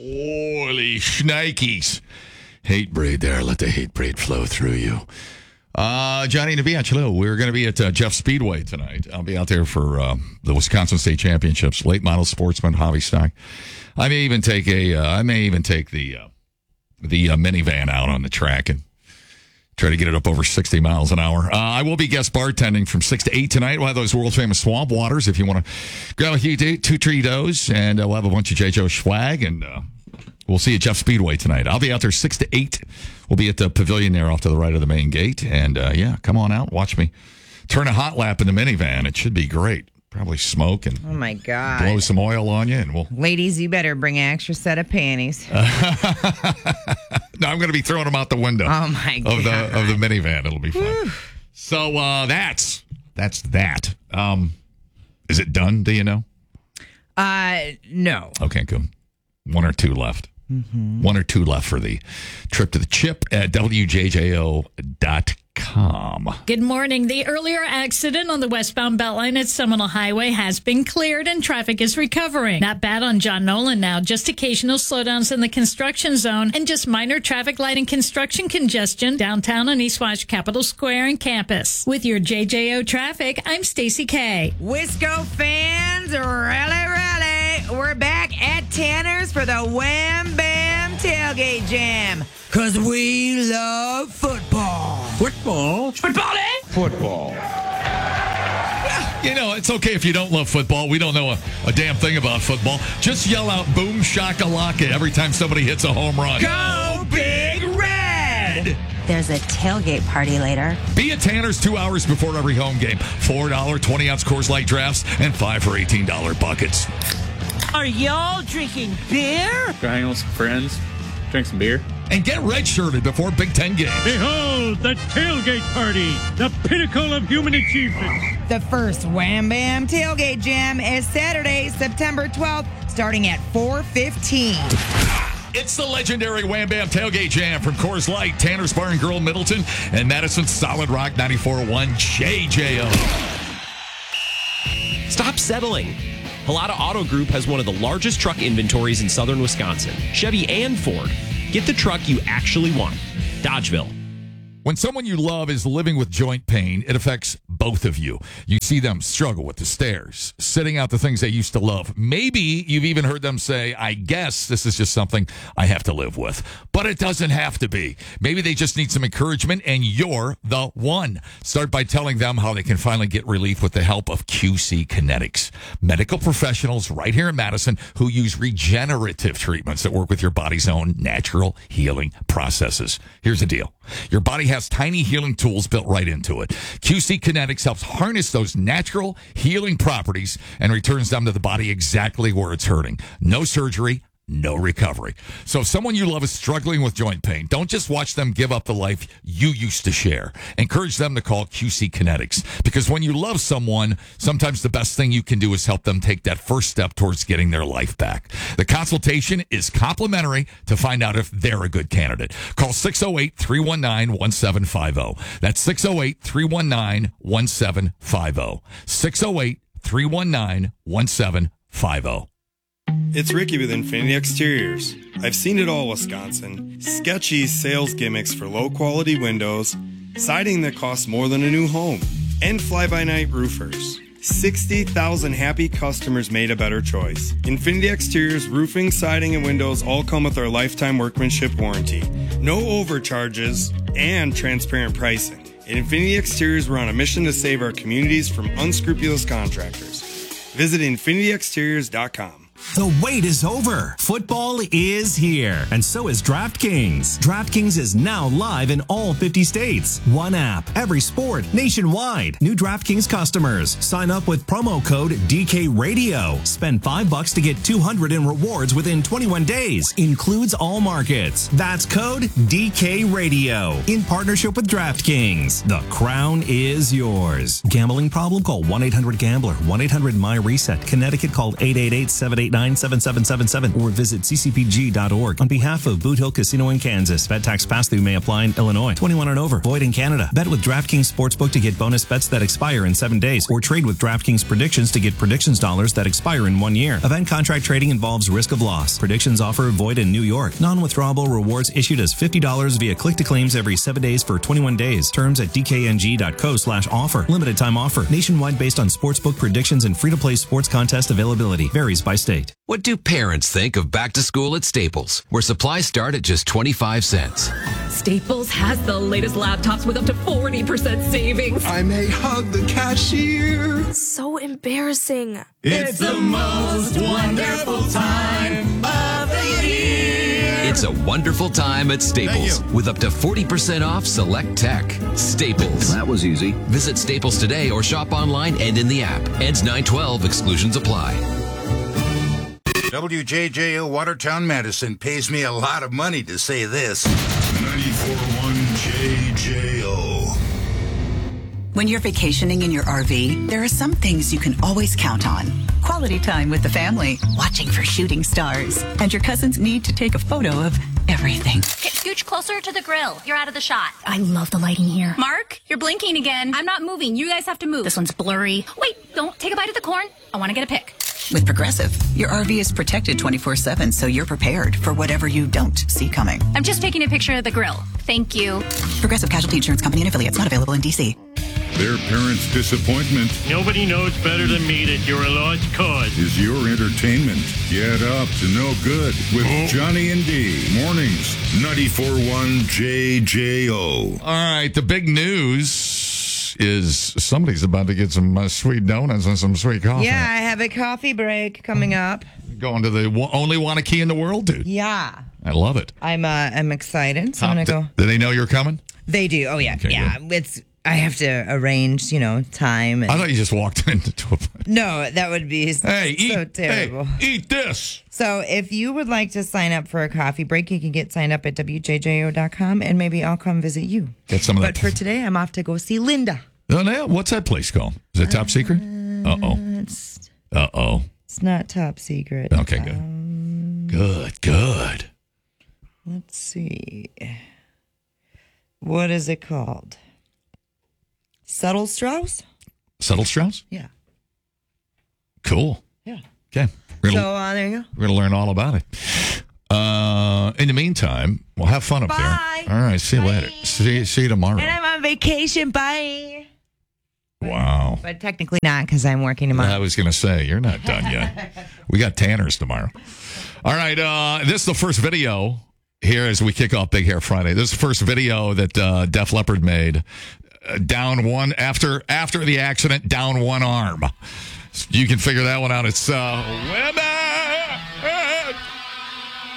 Holy shnikes. Hate braid there. Let the hate braid flow through you. Johnny Nabiachilo, we're going to be at Jeff Speedway tonight. I'll be out there for the Wisconsin State Championships, late model sportsman, hobby stock. I may even take the minivan out on the track and try to get it up over 60 miles an hour. I will be guest bartending from 6 to 8 tonight. We'll have those world-famous swamp waters if you want to grab a few two Tritos, and we'll have a bunch of J. Joe swag, and we'll see you at Jeff Speedway tonight. I'll be out there 6 to 8. We'll be at the pavilion there off to the right of the main gate, and come on out. Watch me turn a hot lap in the minivan. It should be great. Probably smoke and oh my God, blow some oil on you, and we'll. Ladies, you better bring an extra set of panties. No, I'm going to be throwing them out the window. Oh my God, of the minivan. It'll be fun. Whew. So that's that. Is it done? Do you know? No. Okay, good. One or two left. Mm-hmm. One or two left for the trip to the chip at WJJO.com. Good morning. The earlier accident on the westbound Beltline at Seminole Highway has been cleared and traffic is recovering. Not bad on John Nolan now. Just occasional slowdowns in the construction zone and just minor traffic light and construction congestion downtown on East Wash, Capitol Square, and campus. With your JJO traffic, I'm Stacy K. Wisco fans, really, we're back at Tanner's for the Wham Bam Tailgate Jam. 'Cause we love football. Football? Football, eh? Football. You know, it's okay if you don't love football. We don't know a damn thing about football. Just yell out boom shakalaka every time somebody hits a home run. Go Big Red! There's a tailgate party later. Be at Tanner's 2 hours before every home game. $4 20-ounce Coors Light drafts and 5 for $18 buckets. Are y'all drinking beer? Go hang out with some friends, drink some beer. And get red-shirted before Big Ten games. Behold, the tailgate party, the pinnacle of human achievement. The first Wham Bam Tailgate Jam is Saturday, September 12th, starting at 4:15. It's the legendary Wham Bam Tailgate Jam from Coors Light, Tanner's Bar and Grill, Middleton, and Madison's Solid Rock 94.1 JJO. Stop settling. Halata Auto Group has one of the largest truck inventories in southern Wisconsin. Chevy and Ford. Get the truck you actually want. Dodgeville. When someone you love is living with joint pain, it affects both of you. You see them struggle with the stairs, sitting out the things they used to love. Maybe you've even heard them say, I guess this is just something I have to live with. But it doesn't have to be. Maybe they just need some encouragement, and you're the one. Start by telling them how they can finally get relief with the help of QC Kinetics. Medical professionals right here in Madison who use regenerative treatments that work with your body's own natural healing processes. Here's the deal. Your body has tiny healing tools built right into it. QC Kinetics helps harness those natural healing properties and returns them to the body exactly where it's hurting. No surgery, no recovery. So if someone you love is struggling with joint pain, don't just watch them give up the life you used to share. Encourage them to call QC Kinetics, because when you love someone, sometimes the best thing you can do is help them take that first step towards getting their life back. The consultation is complimentary to find out if they're a good candidate. Call 608-319-1750. That's 608-319-1750. 608-319-1750. It's Ricky with Infinity Exteriors. I've seen it all, Wisconsin. Sketchy sales gimmicks for low-quality windows, siding that costs more than a new home, and fly-by-night roofers. 60,000 happy customers made a better choice. Infinity Exteriors roofing, siding, and windows all come with our lifetime workmanship warranty. No overcharges and transparent pricing. At Infinity Exteriors, we're on a mission to save our communities from unscrupulous contractors. Visit infinityexteriors.com. The wait is over. Football is here, and so is DraftKings. DraftKings is now live in all 50 states. One app, every sport, nationwide. New DraftKings customers. Sign up with promo code DKRadio. Spend $5 to get $200 in rewards within 21 days. Includes all markets. That's code DKRadio. In partnership with DraftKings. The crown is yours. Gambling problem? Call 1-800-GAMBLER. 1-800-MY-RESET. Connecticut, call 888-78 888-97777 or visit ccpg.org. On behalf of Boot Hill Casino in Kansas, bet tax pass-through may apply in Illinois. 21 and over. Void in Canada. Bet with DraftKings Sportsbook to get bonus bets that expire in 7 days, or trade with DraftKings Predictions to get predictions dollars that expire in 1 year. Event contract trading involves risk of loss. Predictions offer void in New York. Non-withdrawable rewards issued as $50 via click-to-claims every 7 days for 21 days. Terms at dkng.co/offer. Limited time offer. Nationwide based on sportsbook predictions and free-to-play sports contest availability. Varies by state. What do parents think of back to school at Staples, where supplies start at just 25 cents? Staples has the latest laptops with up to 40% savings. I may hug the cashier. So embarrassing. It's the most wonderful time of the year. It's a wonderful time at Staples with up to 40% off select tech. Staples. That was easy. Visit Staples today or shop online and in the app. Ends 9/12. Exclusions apply. WJJO Watertown, Madison pays me a lot of money to say this. 94.1 JJO. When you're vacationing in your RV, there are some things you can always count on. Quality time with the family, watching for shooting stars, and your cousin's need to take a photo of everything. Get scooch closer to the grill. You're out of the shot. I love the lighting here. Mark, you're blinking again. I'm not moving. You guys have to move. This one's blurry. Wait, don't take a bite of the corn. I want to get a pic. With Progressive, your RV is protected 24/7, so you're prepared for whatever you don't see coming. I'm just taking a picture of the grill. Thank you. Progressive Casualty Insurance Company and affiliates, not available in D.C. Their parents' disappointment. Nobody knows better than me that you're a lost cause. Is your entertainment. Get up to no good with Johnny and D. Mornings, 94.1 JJO. All right, the big news is somebody's about to get some sweet donuts and some sweet coffee. Yeah, I have a coffee break coming up. Going to the only Wanakee in the world, dude. Yeah. I love it. I'm excited. So I'm going to go. Do they know you're coming? They do. Oh, yeah. Okay, yeah. good. I have to arrange, time. I thought you just walked into a... No, that would be so terrible. Hey, eat this. So if you would like to sign up for a coffee break, you can get signed up at WJJO.com, and maybe I'll come visit you. Get some of But that. for today, I'm off to go see Linda. Oh, no, what's that place called? Is it top secret? Uh-oh. It's not top secret. Okay, good. Good. Let's see. What is it called? Subtle Strauss? Subtle Strauss? Yeah. Cool. Yeah. Okay. So there you go. We're going to learn all about it. In the meantime, we'll have fun up Bye. there. All right. See you later. See you tomorrow. And I'm on vacation. Bye. Wow. But technically not, because I'm working tomorrow. I was going to say, you're not done yet. We got Tanners tomorrow. All right. This is the first video here as we kick off Big Hair Friday. This is the first video that Def Leppard made. Down one after the accident, down one arm. You can figure that one out. It's women.